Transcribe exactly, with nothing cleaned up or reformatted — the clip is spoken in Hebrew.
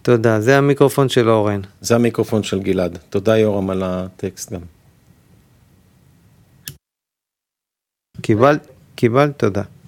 תודה, זה המיקרופון של אורן. זה המיקרופון של גלעד. תודה יורם על הטקסט גם. קיבל, קיבל, תודה.